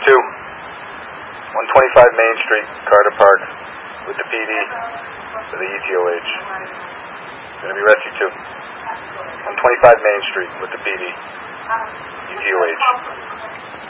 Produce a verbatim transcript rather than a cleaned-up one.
two. one twenty-five Main Street, Carter Park, with the P D for the E T O H. Going to be rescue two. one twenty-five Main Street with the P D, E T O H.